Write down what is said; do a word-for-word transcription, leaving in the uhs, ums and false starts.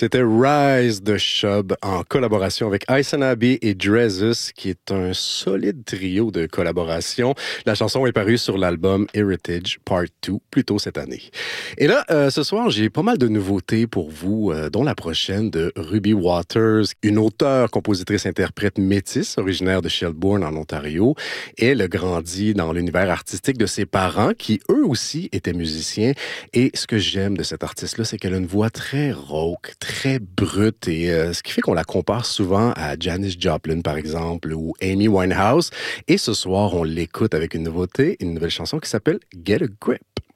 C'était Rise the Shub en collaboration avec Aisanabe et Drezus, qui est un solide trio de collaboration. La chanson est parue sur l'album Heritage Part deux plus tôt cette année. Et là, euh, ce soir, j'ai pas mal de nouveautés pour vous, euh, dont la prochaine de Ruby Waters, une auteure, compositrice, interprète métisse originaire de Shelburne en Ontario. Elle grandit dans l'univers artistique de ses parents, qui eux aussi étaient musiciens. Et ce que j'aime de cette artiste-là, c'est qu'elle a une voix très rauque, très brute, et euh, ce qui fait qu'on la compare souvent à Janis Joplin, par exemple, ou Amy Winehouse. Et ce soir, on l'écoute avec une nouveauté, une nouvelle chanson qui s'appelle Get a Grip.